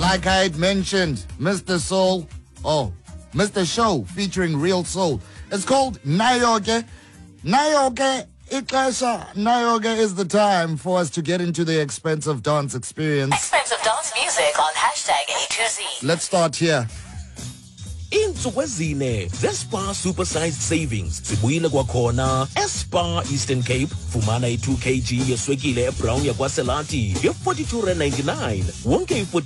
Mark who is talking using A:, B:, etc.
A: Like I had mentioned, Mr. Soul, Mr. Show featuring Real Soul. It's called Nayoke. Nayoke is the time for us to get into the expensive dance experience.
B: Expensive dance music on #A2Z.
A: Let's start here.
C: Insuku ezine zeSpar Supersized Savings sibuyile kwakhona eSpar Eastern Cape. Fumana i2 kg yeswekile ebrown yakwaSelati ye42.99 wonke